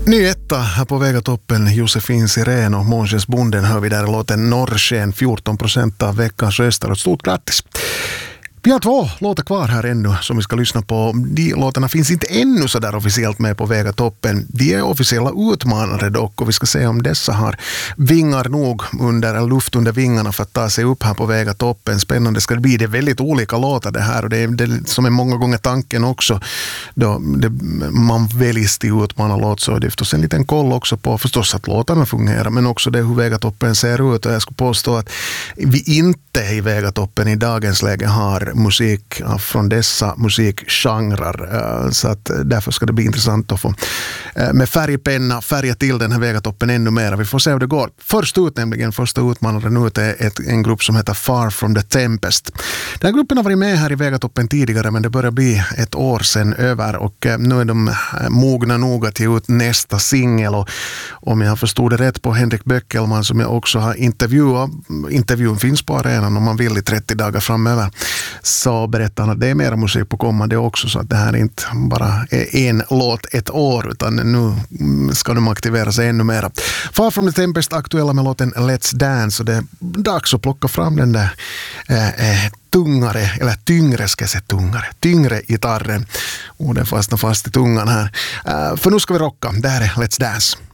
Ny etta här på Vegatoppen, Josefin Sirén och Månsens Bonden hör vi där låten Norrsken, 14% av veckans röster. Och stort grattis! Vi har 2 låtar kvar här ännu som vi ska lyssna på. De låtarna finns inte ännu så där officiellt med på Vegatoppen. De är officiella utmanare dock, och vi ska se om dessa har vingar nog luft under vingarna för att ta sig upp här på Vegatoppen. Spännande ska det bli. Det är väldigt olika låtar det här, och det är det som är många gånger tanken också då man väljs till utmanarlåt. Så det är förstås en liten koll också på förstås att låtarna fungerar, men också det hur Vegatoppen ser ut. Och jag skulle påstå att vi inte i Vegatoppen i dagens läge har musik från dessa musikgenrer, så att därför ska det bli intressant att få med färgpenna färga till den här Vegatoppen ännu mer. Vi får se hur det går. Första utmanaren ut är en grupp som heter Far from the Tempest. Den här gruppen har varit med här i Vegatoppen tidigare, men det börjar bli ett år sedan över, och nu är de mogna nog att ge ut nästa singel. Och om jag förstod det rätt på Henrik Böckelman, som jag också har intervjuat, intervjun finns på arenan om man vill i 30 dagar framöver, så berättar han att det är mer musik på kommande också, så att det här är inte bara en låt ett år, utan nu ska de aktivera sig ännu mer. Far from the Tempest aktuella med låten Let's Dance, och det är dags att plocka fram den där tyngre gitarren, och den fastnar fast i tungan här. För nu ska vi rocka, det här är Let's Dance.